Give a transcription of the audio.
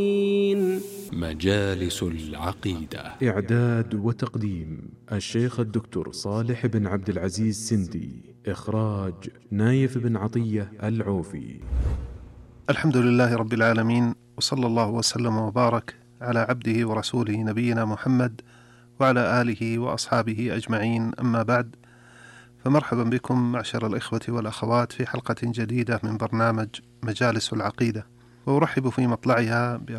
مجالس العقيدة. إعداد وتقديم الشيخ الدكتور صالح بن عبد العزيز سندي. إخراج نايف بن عطية العوفي. الحمد لله رب العالمين، وصلى الله وسلم وبارك على عبده ورسوله نبينا محمد وعلى آله وأصحابه أجمعين، أما بعد، فمرحبا بكم معشر الإخوة والأخوات في حلقة جديدة من برنامج مجالس العقيدة، وأرحب في مطلعها